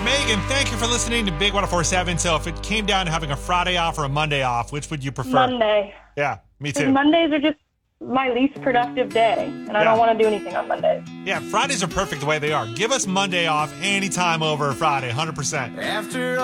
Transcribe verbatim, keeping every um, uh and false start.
Megan, thank you for listening to Big one oh four point seven. So if it came down to having a Friday off or a Monday off, which would you prefer? Monday. Yeah, me Because too. Mondays are just my least productive day, and I Yeah. don't want to do anything on Mondays. Yeah, Fridays are perfect the way they are. Give us Monday off anytime over Friday, one hundred percent. After